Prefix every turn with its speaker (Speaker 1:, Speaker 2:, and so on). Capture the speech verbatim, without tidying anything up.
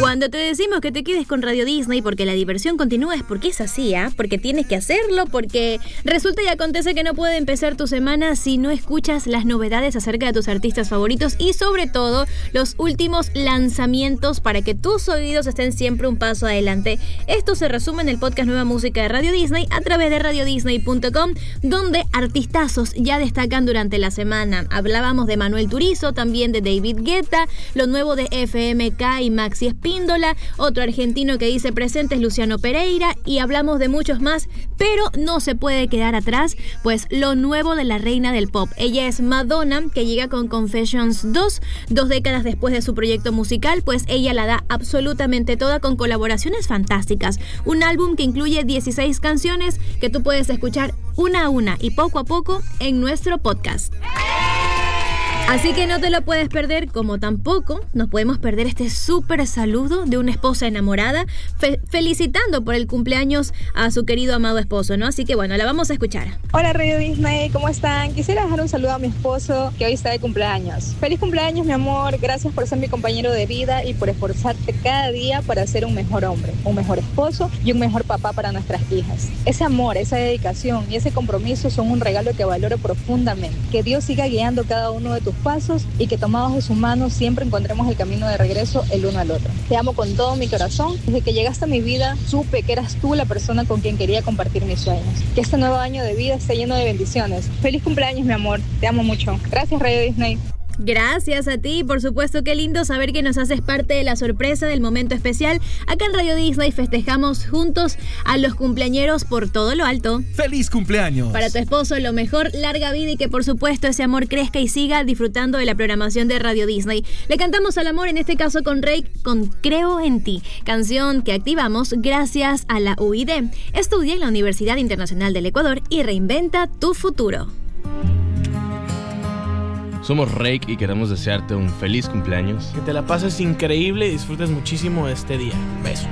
Speaker 1: Cuando te decimos que te quedes con Radio Disney porque la diversión continúa es porque es así, ¿eh? Porque tienes que hacerlo, porque resulta y acontece que no puede empezar tu semana si no escuchas las novedades acerca de tus artistas favoritos y sobre todo los últimos lanzamientos para que tus oídos estén siempre un paso adelante. Esto se resume en el podcast Nueva Música de Radio Disney a través de radio disney punto com, donde artistazos ya destacan durante la semana. Hablábamos de Manuel Turizo, también de David Guetta, lo nuevo de F M K y Maxi Espíndola, otro argentino que dice presente es Luciano Pereira y hablamos de muchos más, pero no se puede quedar atrás, pues lo nuevo de la reina del pop. Ella es Madonna, que llega con Confessions dos, dos décadas después de su proyecto musical, pues ella la da absolutamente toda con colaboraciones fantásticas. Un álbum que incluye dieciséis canciones que tú puedes escuchar una a una y poco a poco en nuestro podcast. Así que no te lo puedes perder, como tampoco nos podemos perder este súper saludo de una esposa enamorada fe- felicitando por el cumpleaños a su querido amado esposo, ¿no? Así que bueno, la vamos a escuchar.
Speaker 2: Hola Radio Disney, ¿cómo están? Quisiera dejar un saludo a mi esposo que hoy está de cumpleaños. Feliz cumpleaños, mi amor, gracias por ser mi compañero de vida y por esforzarte cada día para ser un mejor hombre, un mejor esposo y un mejor papá para nuestras hijas. Ese amor, esa dedicación y ese compromiso son un regalo que valoro profundamente. Que Dios siga guiando cada uno de tus pasos y que tomados de su mano siempre encontremos el camino de regreso el uno al otro. Te amo con todo mi corazón. Desde que llegaste a mi vida supe que eras tú la persona con quien quería compartir mis sueños. Que este nuevo año de vida esté lleno de bendiciones. Feliz cumpleaños, mi amor. Te amo mucho. Gracias, Radio Disney.
Speaker 1: Gracias a ti, por supuesto, qué lindo saber que nos haces parte de la sorpresa del momento especial. Acá en Radio Disney festejamos juntos a los cumpleañeros por todo lo alto.
Speaker 3: ¡Feliz cumpleaños!
Speaker 1: Para tu esposo lo mejor, larga vida y que por supuesto ese amor crezca y siga disfrutando de la programación de Radio Disney. Le cantamos al amor, en este caso con Rake, con Creo en ti, canción que activamos gracias a la U I D. Estudia en la Universidad Internacional del Ecuador y reinventa tu futuro.
Speaker 4: Somos Rake y queremos desearte un feliz cumpleaños.
Speaker 5: Que te la pases increíble y disfrutes muchísimo de este día. Besos.